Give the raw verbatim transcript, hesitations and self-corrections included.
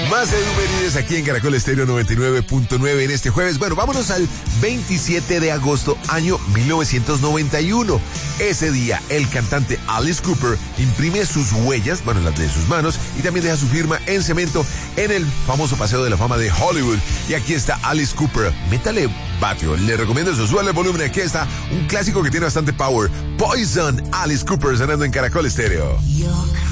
Más efemérides aquí en Caracol Estéreo noventa y nueve punto nueve en este jueves. Bueno, vámonos al veintisiete de agosto, año mil novecientos noventa y uno. Ese día, el cantante Alice Cooper imprime sus huellas, bueno, las de sus manos, y también deja su firma en cemento en el famoso Paseo de la Fama de Hollywood. Y aquí está Alice Cooper. Métale patio. Le recomiendo eso. Súbale el volumen. Aquí está un clásico que tiene bastante power. Poison, Alice Cooper sonando en Caracol Estéreo. Yo